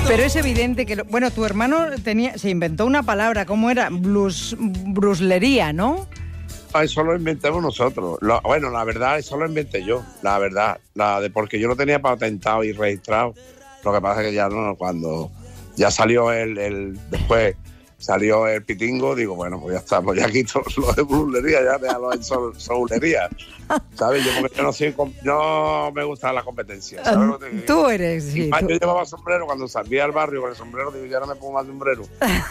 Pero es evidente que, bueno, tu hermano se inventó una palabra, ¿cómo era? Bruslería, ¿no? Eso lo inventamos nosotros. Bueno, la verdad, eso lo inventé yo, la verdad. Porque yo lo tenía patentado y registrado. Lo que pasa es que ya no, cuando ya salió después salió el pitingo, digo, bueno, pues ya está, pues ya quito lo de bruslería, ya déjalo en soulería. ¿Sabes? Yo porque no me gusta la competencia. ¿Sabes lo que te digo? Tú eres, sí. Yo llevaba sombrero cuando salía al barrio con el sombrero, digo, ya no me pongo más sombrero.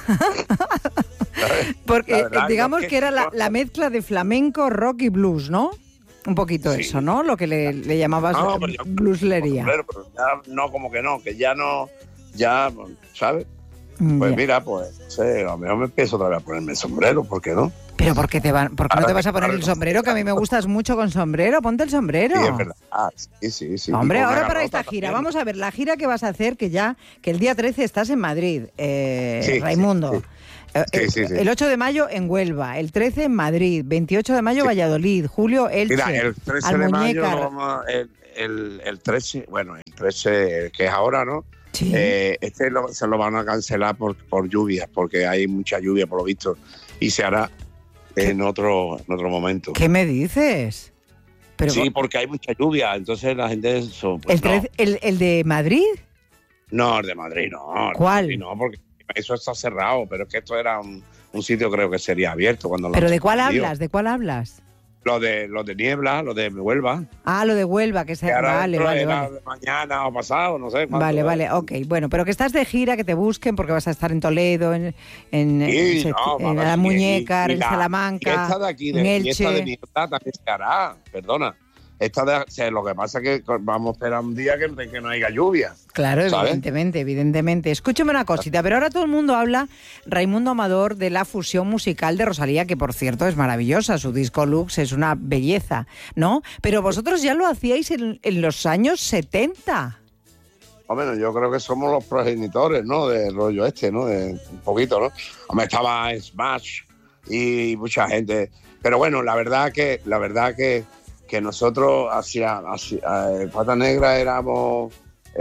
Porque digamos que era la mezcla de flamenco, rock y blues, ¿no? Un poquito sí. Eso, ¿no? Lo que le llamabas blueslería. Pero ya no, como que no, que ya no, ya, ¿sabes? Pues mira, pues, a lo mejor me empiezo otra vez a ponerme el sombrero, ¿por qué no? Pero ¿por qué no te vas a poner el sombrero? Que a mí me gustas mucho con sombrero. Ponte el sombrero. Sí, es verdad. Sí. Hombre, ahora para esta gira, vamos a ver, la gira que vas a hacer, que el día 13 estás en Madrid, Raimundo. Sí. El 8 de mayo en Huelva, el 13 en Madrid, 28 de mayo Valladolid, julio Elche. Mira, el 13 de mayo, el 13, bueno, el 13 que es ahora, ¿no? Sí. Se lo van a cancelar por lluvias, porque hay mucha lluvia por lo visto, y se hará en otro momento. ¿Qué me dices? Pero sí, porque hay mucha lluvia, entonces la gente... Pues, ¿El de Madrid? No, el de Madrid no. ¿Cuál? No, porque eso está cerrado, pero es que esto era un sitio, creo que sería abierto. ¿Pero de cuál hablas? ¿De cuál hablas? Lo de Niebla, lo de Huelva. Ah, lo de Huelva, que se... Vale. Mañana o pasado, no sé. Vale, ok. Bueno, pero que estás de gira, que te busquen, porque vas a estar en Toledo, en La Muñeca, en Salamanca, y esta de aquí, en Elche. Y esta de Niebla también se hará, perdona. Lo que pasa es que vamos a esperar un día que no haya lluvia. Claro, ¿sabes? evidentemente. Escúchame una cosita, pero ahora todo el mundo habla, Raimundo Amador, de la fusión musical de Rosalía, que por cierto es maravillosa, su disco Lux es una belleza, ¿no? Pero vosotros ya lo hacíais en los años 70. Bueno, yo creo que somos los progenitores, ¿no? Del rollo ¿no? De un poquito, ¿no? Hombre, estaba Smash y mucha gente. Pero bueno, la verdad que nosotros hacia Pata Negra éramos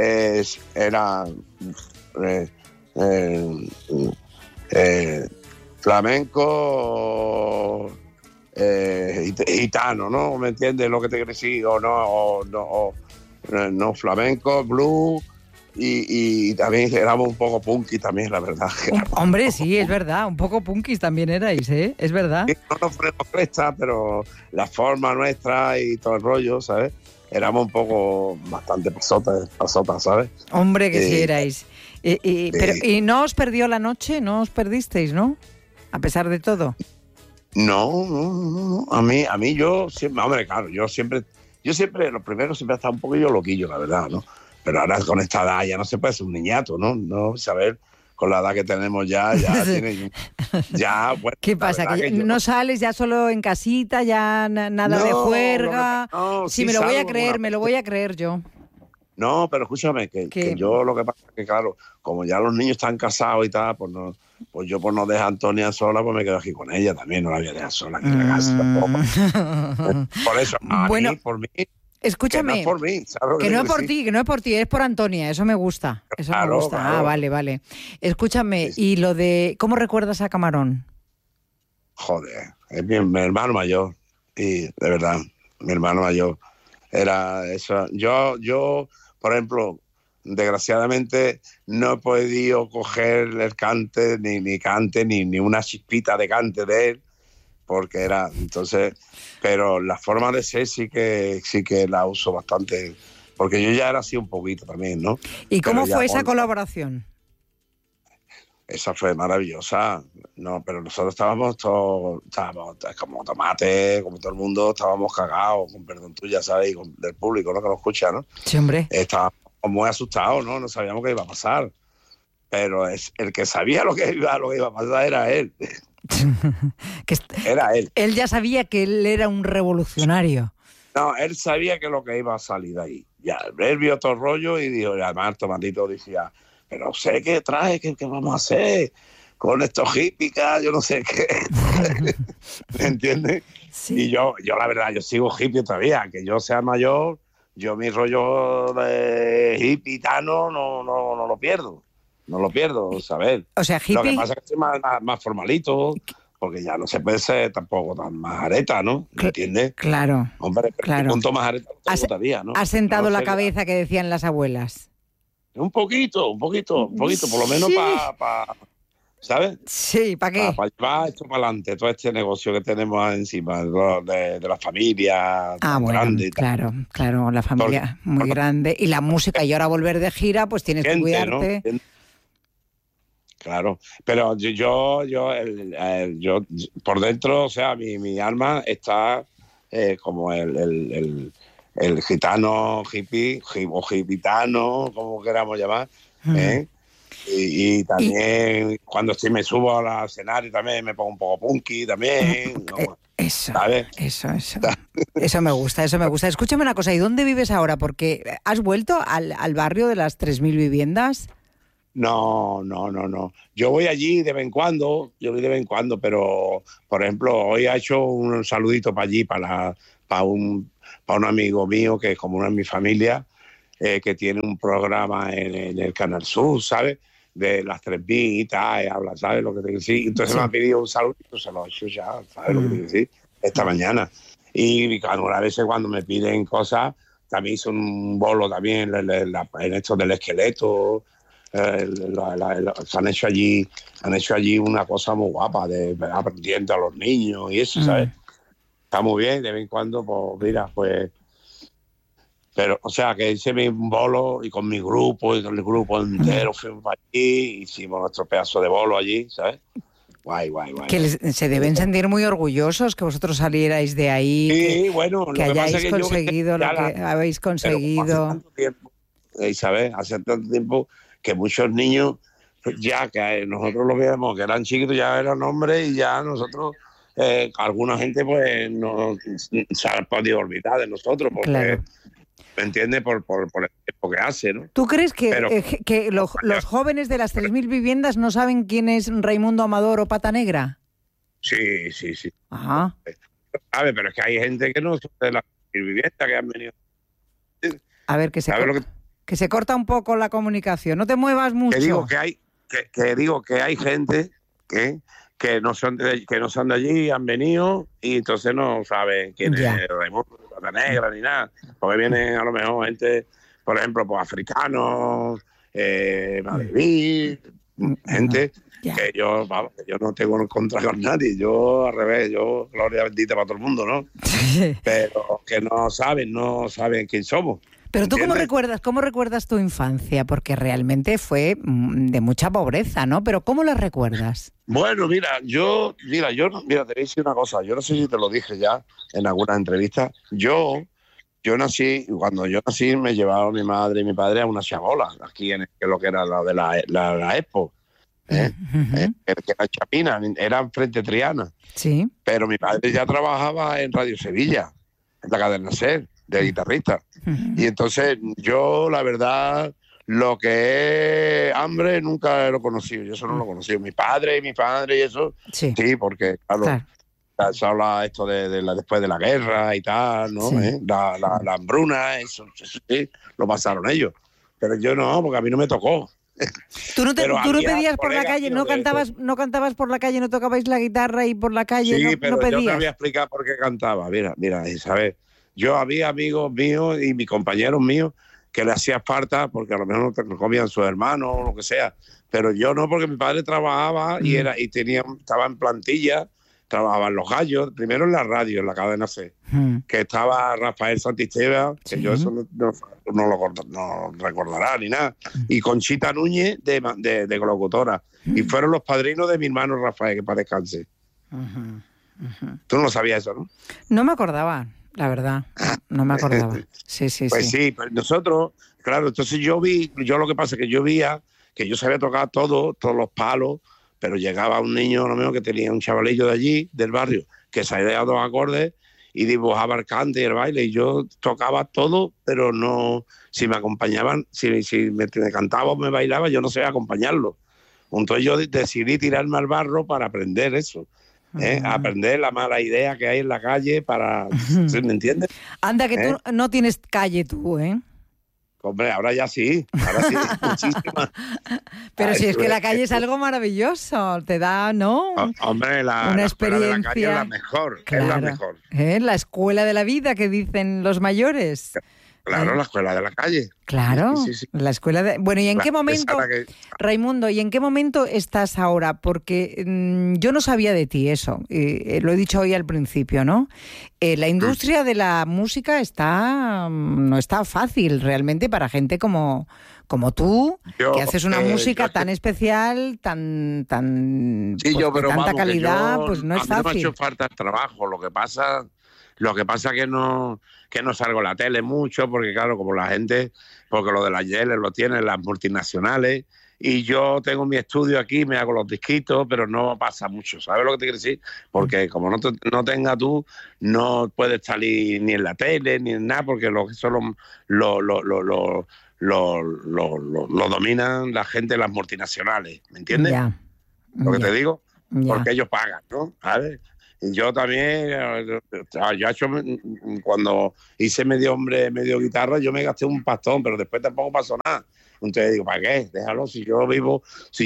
flamenco gitano, ¿no? ¿Me entiendes lo que te quiero decir? No flamenco, blues y también éramos un poco punky también, la verdad. Hombre, sí, es verdad, un poco punkis también erais, ¿eh? Es verdad. No nos ponemos cresta, pero la forma nuestra y todo el rollo, ¿sabes? Éramos un poco bastante pasotas, ¿sabes? Hombre, que sí erais. ¿Y no os perdió la noche? ¿No os perdisteis, no? A pesar de todo. No. A mí yo siempre, hombre, claro, yo siempre, lo primero siempre he estado un poquillo loquillo, la verdad, ¿no? Pero ahora con esta edad ya no se puede ser un niñato, ¿no? No, saber, con la edad que tenemos ya tiene... Ya, bueno, ¿qué pasa? ¿Que no sales ya solo en casita, ya nada de juerga? Sí, me lo voy a creer yo. No, pero escúchame, que yo lo que pasa es que, claro, como ya los niños están casados y tal, pues yo por no dejar a Antonia sola, pues me quedo aquí con ella también, no la voy a dejar sola aquí en la casa tampoco. Por eso, por mí... Escúchame, que no es por mí, ¿sabes? Que no es por ti, es por Antonia, eso me gusta. Claro, me gusta. Claro. Ah, vale. Escúchame, y lo de ¿cómo recuerdas a Camarón? Joder, es mi hermano mayor, y de verdad, mi hermano mayor era eso. Yo, por ejemplo, desgraciadamente no he podido coger el cante, ni una chispita de cante de él, porque era, entonces, pero la forma de ser sí que la uso bastante, porque yo ya era así un poquito también, ¿no? ¿Y cómo fue esa colaboración? Esa fue maravillosa, no, pero nosotros estábamos como tomate, como todo el mundo, estábamos cagados, con perdón tuya, ¿sabes? Y del público, ¿no? Que lo escucha, ¿no? Sí, hombre. Estábamos muy asustados, ¿no? No sabíamos qué iba a pasar, pero el que sabía lo que iba a pasar era él. Era él. Él ya sabía que él era un revolucionario. No, él sabía que lo que iba a salir de ahí. Ya, él vio todo el rollo y dijo, y además Tomatito decía, pero sé qué trae, qué vamos a hacer con estos hippies, yo no sé qué. ¿Me entiendes? Sí. Y yo la verdad, yo sigo hippie todavía, que yo sea mayor, yo mi rollo de hippitano no lo pierdo. no lo pierdo, ¿sabes? O sea, Lo que hippie... pasa es que soy más formalito, porque ya no se puede ser tampoco tan majareta, ¿no? ¿Me entiendes? Claro, Hombre, pero claro. punto majareta no te gustaría, ¿no? Has sentado No la sé, cabeza que decían las abuelas. un poquito, por lo menos Sí. para ¿sabes? Sí, ¿para qué? Para llevar esto para adelante, todo este negocio que tenemos encima de la familia tan Bueno, grande y tal. claro, la familia muy grande. Y la música, y ahora volver de gira, pues tienes que cuidarte. ¿No? Claro, pero yo por dentro, o sea, mi alma está como el gitano, hippie, o gitano, como queramos llamar, ¿eh? Y también cuando me subo al escenario también me pongo un poco punky también, ¿no? Eso, ¿sabes? Eso me gusta, eso me gusta. Escúchame una cosa, ¿y dónde vives ahora? Porque ¿has vuelto al barrio de las 3.000 viviendas? No. Yo voy allí de vez en cuando, pero, por ejemplo, hoy ha hecho un saludito para allí, para un amigo mío que es como una de mi familia, que tiene un programa en el Canal Sur, ¿sabes? De las 3.000 y tal, habla, ¿sabes lo que te quiero decir? Entonces me ha pedido un saludito, se lo he hecho ya, ¿sabes lo que te quiero decir? Esta mañana. Y claro, a veces cuando me piden cosas, también hice un bolo también en esto del esqueleto. Han hecho allí una cosa muy guapa de aprendiendo a los niños y eso, ¿sabes? Está muy bien, de vez en cuando, pues mira, pues... Pero, o sea, que hice mi bolo y con mi grupo y con el grupo entero fuimos allí, hicimos nuestro pedazo de bolo allí, ¿sabes? Guay. Que se deben sentir muy orgullosos que vosotros salierais de ahí, sí, bueno, que hayáis conseguido lo que habéis conseguido. Hace tanto tiempo, ¿sabes? Hace tanto tiempo que muchos niños, ya que nosotros lo veíamos, que eran chiquitos, ya eran hombres y ya nosotros... alguna gente pues no se ha podido olvidar de nosotros porque... Claro. ¿Me entiendes? Por el tiempo que hace, ¿no? ¿Tú crees que los jóvenes de las 3.000 viviendas no saben quién es Raimundo Amador o Pata Negra? Sí. Ajá. ¿Sabes? Pero es que hay gente que no son de las viviendas que han venido. A ver, que se corta un poco la comunicación. No te muevas mucho. Que digo que hay gente que no son de allí, han venido y entonces no saben quién es Raimundo, Pata Negra ni nada. Porque vienen a lo mejor gente, por ejemplo, pues africanos, magrebí, gente que yo no tengo en contra con nadie. Yo al revés, yo gloria bendita para todo el mundo, ¿no? Pero que no saben quién somos. Pero tú, ¿cómo recuerdas tu infancia? Porque realmente fue de mucha pobreza, ¿no? Pero ¿cómo la recuerdas? Bueno, yo te voy a decir una cosa. Yo no sé si te lo dije ya en alguna entrevista. Yo nací, cuando yo nací me llevaron mi madre y mi padre a una chabola, aquí en lo que era la de la Expo. Que era Chapina, era frente a Triana. Sí. Pero mi padre ya trabajaba en Radio Sevilla, en la cadena SER, de guitarrista. Y entonces yo, la verdad, lo que es hambre nunca lo he conocido. Yo eso no lo he conocido. Mi padre y eso, sí porque, claro. Se habla esto de después de la guerra y tal, ¿no? Sí. La hambruna, eso sí, lo pasaron ellos. Pero yo no, porque a mí no me tocó. ¿Tú no pedías por la calle, no cantabas por la calle, no tocabais la guitarra y por la calle sí, no pero pedías? Yo te voy a explicar por qué cantaba. Mira, ¿sabes? Yo había amigos míos y mis compañeros míos que le hacía falta porque a lo mejor no comían sus hermanos o lo que sea, pero yo no, porque mi padre trabajaba y estaba en plantilla, trabajaba en Los Gallos, primero en la radio, en la cadena C, que estaba Rafael Santisteba, que yo eso no lo recordará ni nada, y Conchita Núñez de locutora, y fueron los padrinos de mi hermano Rafael, que para descanse. Tú no sabías eso, ¿no? No me acordaba. La verdad, no me acordaba. Sí. Pues sí, pero nosotros, claro, entonces yo lo que pasa es que yo veía que yo sabía tocar todos los palos, pero llegaba un niño, a lo mejor que tenía un chavalillo de allí, del barrio, que sabía dos acordes y dibujaba el cante y el baile, y yo tocaba todo, pero no, si me acompañaban, si me cantaba o me bailaba, yo no sabía acompañarlo. Entonces yo decidí tirarme al barro para aprender eso. Aprender la mala idea que hay en la calle para... ¿Me entiendes? Anda, que tú no tienes calle tú, ¿eh? Hombre, ahora sí, muchísimas. Pero si es que la calle es algo maravilloso, te da, ¿no? Hombre, una la experiencia. escuela de la calle es la mejor, claro, es la mejor. La escuela de la vida que dicen los mayores. Claro, la escuela de la calle. Claro, sí. La escuela de... Bueno, ¿y en qué momento, Raimundo, y en qué momento estás ahora? Porque yo no sabía de ti eso, lo he dicho hoy al principio, ¿no? La industria de la música no está fácil realmente para gente como tú, que haces una música tan especial, tan sí, pues, pero de tanta calidad, pues no es fácil. A mí no me ha hecho falta el trabajo, lo que pasa que no salgo en la tele mucho, porque claro, como la gente, porque lo de las yeles lo tienen las multinacionales, y yo tengo mi estudio aquí, me hago los disquitos, pero no pasa mucho, ¿sabes lo que te quiero decir? Porque como no tengas tú, no puedes salir ni en la tele, ni en nada, porque eso lo dominan la gente, las multinacionales, ¿me entiendes? Lo que te digo, porque ellos pagan, ¿no? ¿Sabes? Y yo también, cuando hice medio hombre, medio guitarra, yo me gasté un pastón, pero después tampoco pasó nada. Entonces digo, ¿para qué? Déjalo, si yo vivo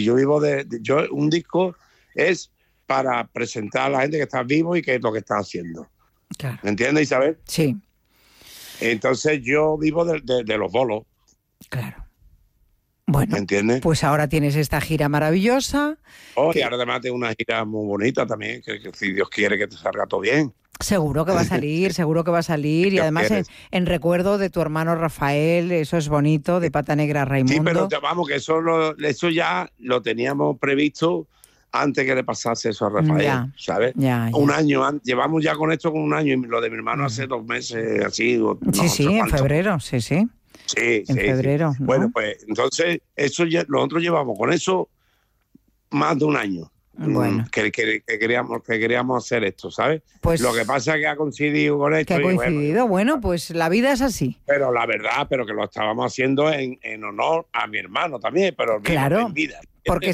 un disco es para presentar a la gente que está vivo y qué es lo que está haciendo. Claro. ¿Me entiendes, Isabel? Sí. Entonces yo vivo de los bolos. Claro. Bueno, ¿me entiendes? Pues ahora tienes esta gira maravillosa. Y ahora además tengo una gira muy bonita también, que si Dios quiere que te salga todo bien. Seguro que va a salir, y además en recuerdo de tu hermano Rafael, eso es bonito, de Pata Negra Raimundo. Sí, pero vamos, que eso ya lo teníamos previsto antes que le pasase eso a Rafael, ¿sabes? Un año, llevamos ya con esto un año, y lo de mi hermano hace 2 meses, así. En febrero, sí. Sí, en febrero. ¿no? Bueno, pues entonces nosotros llevamos con eso más de un año. Bueno. Que queríamos hacer esto, ¿sabes? Pues lo que pasa es que ha coincidido con esto. Que ha coincidido, bueno, pues la vida es así. Pero la verdad, que lo estábamos haciendo en honor a mi hermano también, pero claro, en vida. Porque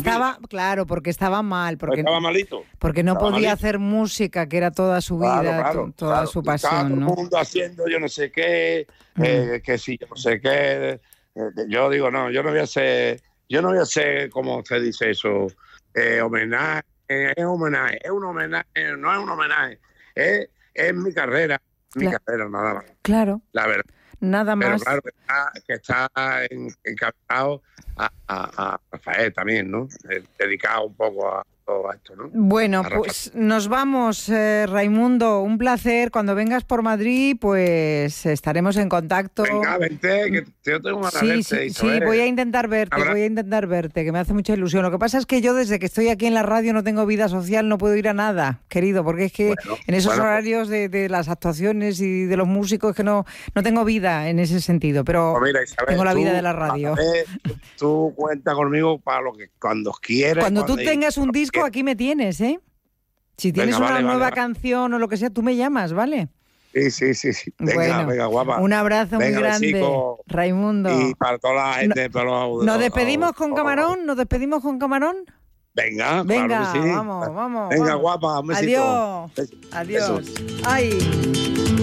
estaba mal, porque estaba malito. Porque no podía hacer música, que era toda su vida, toda su pasión. Estaba todo ¿no? el mundo haciendo yo no sé qué, que si yo no sé qué. Yo digo, no, yo no voy a hacer, como usted dice eso, homenaje, es un homenaje, no es un homenaje, es mi carrera, carrera, nada más. Claro. La verdad. Nada más. Pero claro, que está encabezado a Rafael también, ¿no? Dedicado un poco a todo esto, ¿no? Bueno, pues nos vamos, Raimundo. Un placer. Cuando vengas por Madrid, pues estaremos en contacto. Venga, vente, que yo tengo una Sí, voy a intentar verte, que me hace mucha ilusión. Lo que pasa es que yo desde que estoy aquí en la radio no tengo vida social, no puedo ir a nada, querido, porque es que en esos horarios de las actuaciones y de los músicos que no tengo vida en ese sentido, pero pues mira, Isabel, tengo la vida de la radio. Tú cuenta conmigo para lo que cuando quieras. Cuando tú tengas un disco, aquí me tienes, ¿eh? Si tienes una nueva canción o lo que sea, tú me llamas, ¿vale? Sí. Venga, guapa. Un abrazo muy grande, chico, Raimundo. Y para toda la gente. ¿Nos despedimos con Camarón? Venga, claro que sí. Vamos. Venga, guapa, un besito. Adiós. Ay.